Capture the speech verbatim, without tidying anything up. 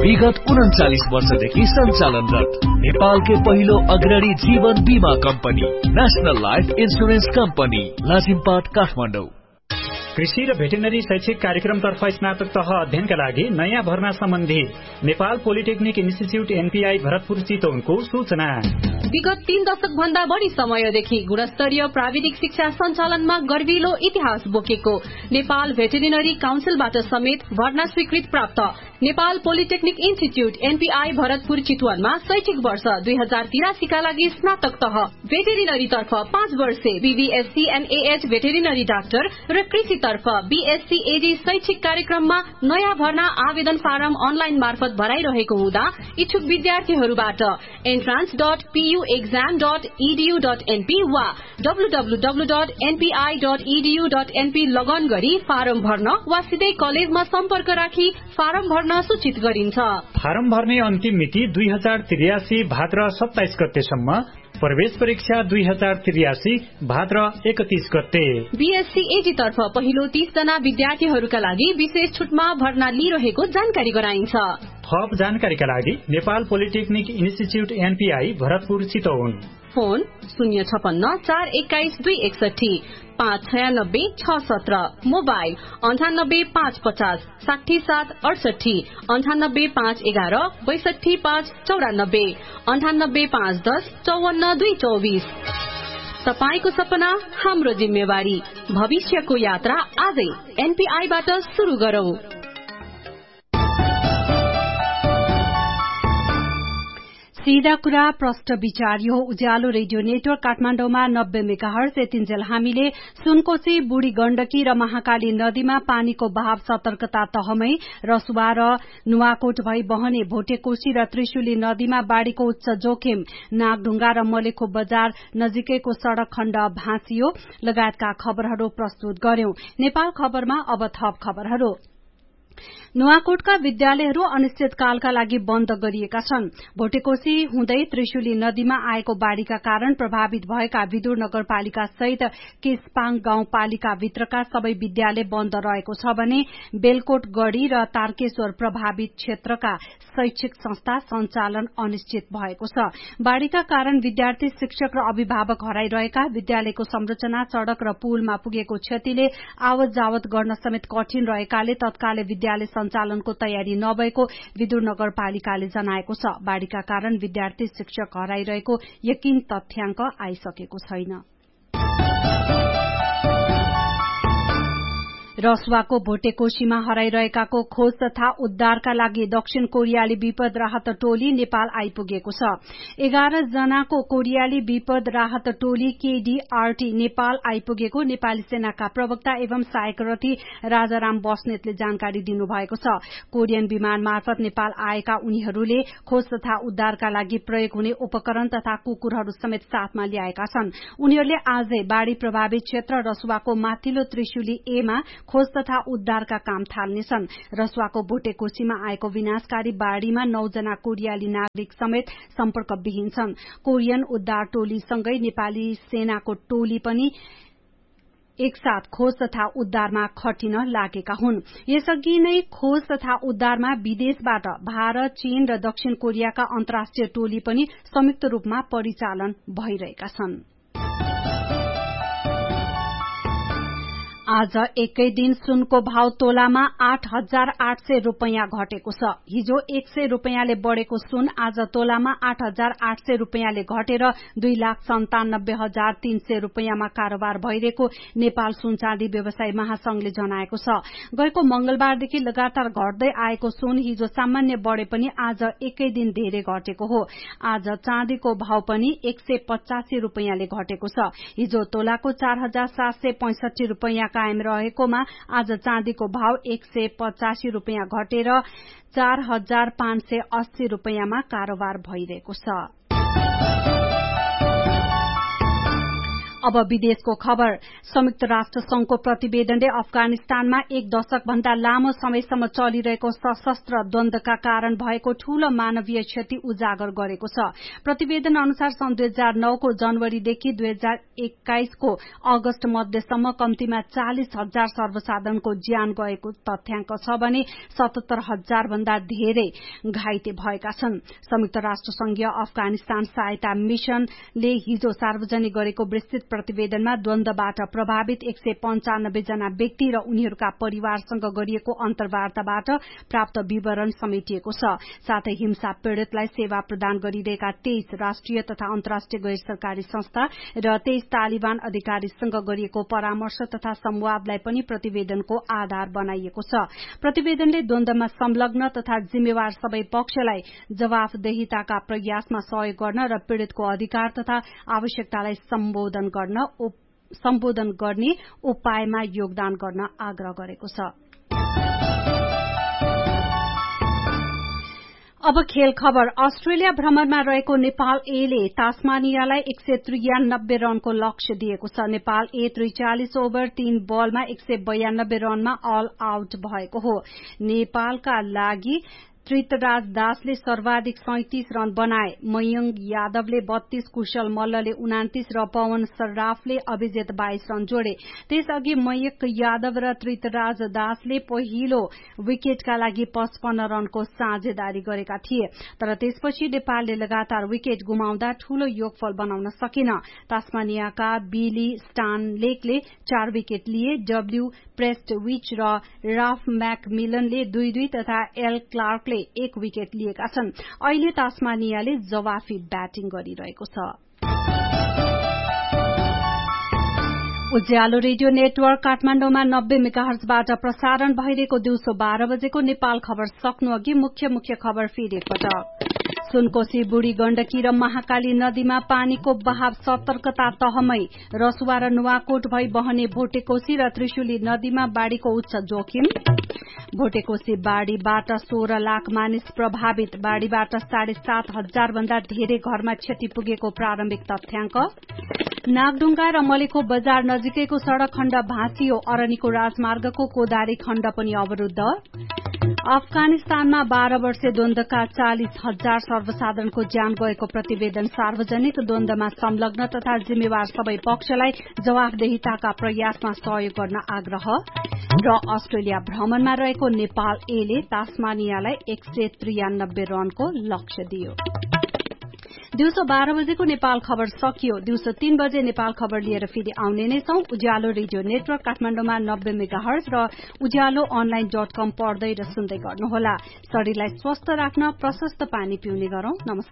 विगत उन्चालिस वर्षदेखि सञ्चालनरत नेपालकै पहिलो अग्रणी जीवन बीमा company national life insurance company Lazimpat Kathmandu. कृषि र भेटेरिनरी शैक्षिक कार्यक्रमतर्फ स्नातक तह अध्ययनका लागि नयाँ भर्ना सम्बन्धी Nepal polytechnic institute NPI Bharatpur चितवनको सूचना। विगत तीन दशक भन्दा बढी समयदेखि गुणस्तरीय प्राविधिक शिक्षा सञ्चालनमा गर्विलो इतिहास बोकेको नेपाल भेटेरिनरी काउन्सिलबाट समेत भर्ना स्वीकृत प्राप्त Nepal polytechnic institute NPI Bharatpur चितवनमा शैक्षिक वर्ष दुई हजार तिरासीका लागि स्नातक तह भेटेरिनरी तर्फ पाँच वर्षे बीबीएससी एनएएच भेटेरिनरी डाक्टर र कृषि तर्फ बीएससी एडी शैक्षिक कार्यक्रममा नयाँ भर्ना आवेदन फारम अनलाइन मार्फत भराइरहेको हुँदा इच्छुक विद्यार्थीहरूबाट entrance dot PU exam dot इडीयू dot NP वा W W W dot NPI dot इडीयू dot NP लगन गरी फारम भर्न वा सिधै कलेजमा सम्पर्क राखी फारम भर्न सूचित गरिन्छ। फारम भर्ने अन्तिम मिति दुई हजार त्रियासी भाद्र सत्ताइस गतेसम्म, प्रवेश परीक्षा दुई हजार त्रियासी भाद्र एकतीस गते। बीएससी एडी तर्फ पहिलो तीस जना विद्यार्थीहरूका लागि विशेष छुटमा भर्ना लिइरहेको जानकारी गराइन्छ। थप जानकारीका लागि Nepal polytechnic institute NPI Bharatpur Chitwan, phone शून्य छपन्न चार एक्काइस दुई एकसठी पाँच छयानब्बे छ सत्र, मोबाइल अन्ठानब्बे पाँच पचास साठी सात अडसठी, अन्ठानब्बे पाँच एघार बैसठी पाँच चौरानब्बे, अन्ठानब्बे पाँच दस चौवन्न दुई चौबिस। तपाईको सपना हाम्रो जिम्मेवारी, भविष्यको यात्रा आजै एनपीआईबाट शुरू गरौं। सीधा कुरा प्रष्ट विचार यो उज्यालो रेडियो नेटवर्क काठमाडौँमा नब्बे मेगाहर्ज यतिन्जेल हामीले सुनकोशी, बुढी गण्डकी र महाकाली नदीमा पानीको बहाव सतर्कता तहमै रसुवा र नुवाकोट भई बहने भोटेकोशी र त्रिशुली नदीमा बाढ़ीको उच्च जोखिम, नागढुंगा र मलेखो बजार नजिकैको सड़क खण्ड भाँसियो लगायतका खबरहरू प्रस्तुत गर्यौं। नेपाल खबरमा अब थप खबरहरू। नुवाकोटका विद्यालयहरू अनिश्चितकालका लागि बन्द गरिएका छन्। भोटेकोशी हुँदै त्रिशुली नदीमा आएको बाढ़ीका कारण प्रभावित भएका विदुर नगरपालिका सहित केसपाङ गाउँपालिका भित्रका सबै विद्यालय बन्द रहेको छ भने बेलकोट गढ़ी र तारकेश्वर प्रभावित क्षेत्रका शैक्षिक संस्था सञ्चालन अनिश्चित भएको छ। बाढ़ीका कारण विद्यार्थी, शिक्षक र अभिभावक हराइरहेका, विद्यालयको संरचना, सड़क र पुलमा पुगेको क्षतिले आवत जावत गर्न समेत कठिन रहेकाले तत्कालै विद्यालय सञ्चालनको तयारी नभएको विदुर नगरपालिकाले जनाएको छ। बाढ़ीका कारण विद्यार्थी, शिक्षक हराइरहेको यकिन तथ्याङ्क आइसकेको छैन। रसुवाको भोटेकोशीमा हराइरहेकाको खोज तथा उद्धारका लागि दक्षिण कोरियाली विपद राहत टोली नेपाल आइपुगेको छ। एघार जनाको कोरियाली विपद राहत टोली केडीआरटी नेपाल आइपुगेको नेपाली सेनाका प्रवक्ता एवं सहायक रथी राजाराम बस्नेतले जानकारी दिनुभएको छ। कोरियन विमान मार्फत नेपाल आएका उनीहरूले खोज तथा उद्धारका लागि प्रयोग हुने उपकरण तथा कुकुरहरू समेत साथमा ल्याएका छन्। उनीहरूले आजै बाढ़ी प्रभावित क्षेत्र रसुवाको माथिल्लो त्रिशुली एमा खोज तथा उद्धारका काम थाल्नेछन्। रसुवाको भोटेकोशीमा आएको विनाशकारी बाढ़ीमा नौजना कोरियाली नागरिक समेत सम्पर्कविहीन छन्। कोरियन उद्धार टोलीसँगै नेपाली सेनाको टोली पनि एकसाथ खोज तथा उद्धारमा खटिन लागेका हुन्। यसअघि नै खोज तथा उद्धारमा विदेशबाट भारत, चीन र दक्षिण कोरियाका अन्तर्राष्ट्रिय टोली पनि संयुक्त रूपमा परिचालन भइरहेका छन्। आज एकै दिन सुनको भाव तोलामा आठ हजार आठ सय रूपियाँ घटेको छ। हिजो एक सय रूपियाँले बढ़ेको सुन आज तोलामा आठ हजार आठ सय रूपियाँले घटेर दुई लाख सन्तानब्बे हजार तीन सय रूपियाँमा कारोबार भइरहेको नेपाल सुन चाँदी व्यवसायी महासंघले जनाएको छ। गएको मंगलबारदेखि लगातार घट्दै आएको सुन हिजो सामान्य बढ़े पनि आज एकै दिन धेरै घटेको हो। आज चाँदीको भाव पनि एक सय पचासी रूपियाँले घटेको छ। हिजो तोलाको चार हजार सात सय पैंसठी रूपियाँ कायम रहेकोमा आज चाँदीको भाव एक सय पचासी रूपियाँ घटेर चार हजार पाँच सय अस्सी रूपियाँमा कारोबार भइरहेको छ। अब विदेशको खबर। संयुक्त राष्ट्र संघको प्रतिवेदनले अफगानिस्तानमा एक दशक भन्दा लामो समयसम्म चलिरहेको सशस्त्र द्वन्द्वका कारण भएको ठूलो मानवीय क्षति उजागर गरेको छ। प्रतिवेदन अनुसार सन् दुई हजार नौको जनवरीदेखि दुई हजार एक्काइसको अगस्त मध्यसम्म कम्तीमा चालिस हजार सर्वसाधारणको ज्यान गएको तथ्याङ्क छ भने सतहत्तर हजार भन्दा धेरै घाइते भएका छन्। संयुक्त राष्ट्र संघीय अफगानिस्तान सहायता मिशनले हिजो सार्वजनिक गरेको विस्तृत प्रतिवेदनमा द्वन्द्वबाट प्रभावित एक सय पञ्चानब्बे जना व्यक्ति र उनीहरूका परिवारसँग गरिएको अन्तर्वार्ताबाट प्राप्त विवरण समेटिएको छ। साथै हिंसा पीड़ितलाई सेवा प्रदान गरिरहेका तेइस राष्ट्रिय तथा अन्तर्राष्ट्रिय गैर सरकारी संस्था र तेइस तालिबान अधिकारीसँग गरिएको परामर्श तथा संवादलाई पनि प्रतिवेदनको आधार बनाइएको छ। प्रतिवेदनले द्वन्द्वमा संलग्न तथा जिम्मेवार सबै पक्षलाई जवाफदेहिताका प्रयासमा सहयोग गर्न र पीड़ितको अधिकार तथा आवश्यकतालाई सम्बोधन गर्न सम्बोधन गर्ने उपायमा योगदान गर्न आग्रह गरेको छ। अब खेल खबर। अस्ट्रेलिया भ्रमणमा रहेको नेपाल एले तास्मानियालाई एक सय त्रियानब्बे रनको लक्ष्य दिएको छ। नेपाल ए त्रिचालिस ओभर तीन बलमा एक सय बयानब्बे रनमा अल आउट भएको हो। नेपालका लागि त्रितराज दासले सर्वाधिक सैंतिस रन बनाए। मयंक यादवले बत्तीस, कुशल मल्लले उनातीस र पवन सर्राफले अभिजित बाइस रन जोडे। त्यसअघि मयंक यादव र त्रितराज दासले पहिलो विकेटका लागि पचपन्न रनको साझेदारी गरेका थिए, तर त्यसपछि नेपालले लगातार विकेट गुमाउँदा ठूलो योगफल बनाउन सकेन। तास्मानियाका बिली स्टानलेकले चार विकेट लिए। डब्ल्यू प्रेस्टविच र राफ म्याकमिलनले दुई दुई तथा एल क्लार्कले एक विकेट लिएका छन्। अहिले तास्मानियाले जवाफी ब्याटिङ गरिरहेको छ। उज्यालो रेडियो नेटवर्क काठमाडौँमा नब्बे मेगाहर्जबाट प्रसारण भइरहेको दिउँसो बाह्र बजेको नेपाल खबर सक्नु अघि मुख्य मुख्य खबर फेरि एकपटक। सुनकोशी, बुढी गण्डकी र महाकाली नदीमा पानीको बहाव सतर्कता तहमै। रसुवा र नुवाकोट भई बहने भोटेकोशी र त्रिशुली नदीमा बाढ़ीको उच्च जोखिम। भोटेकोशी बाढ़ीबाट सोह्र लाख मानिस प्रभावित। बाढ़ीबाट साढे सात हजार भन्दा धेरै घरमा क्षति पुगेको प्रारम्भिक तथ्याङ्क। नागढुङ्गा र मलेखो बजार नजिकैको सड़क खण्ड भाँचियो। अरनीको राजमार्गको कोदारी खण्ड पनि अवरूद्ध। अफगानिस्तानमा बाह्र वर्षे द्वन्द्वका चालिस हजार सर्वसाधारणको ज्यान गएको प्रतिवेदन सार्वजनिक। द्वन्द्वमा संलग्न तथा जिम्मेवार सबै पक्षलाई जवाफदेहिताका प्रयासमा सहयोग गर्न आग्रह। र अस्ट्रेलिया भ्रमणमा रहेको नेपाल एले तास्मानियालाई एक सय त्रियानब्बे रनको लक्ष्य दियो। दिउँसो बाह्र बजेको नेपाल खबर सकियो। दिउँसो तीन बजे नेपाल खबर लिएर फेरि आउने नै छौं। उज्यालो रेडियो नेटवर्क काठमाडौँमा नब्बे मेगाहर्ज र उज्यालो अनलाइन डट कम पढ्दै र सुन्दै गर्नुहोला। शरीरलाई स्वस्थ राख्न प्रशस्त पानी पिउने गरौं। नमस्कार।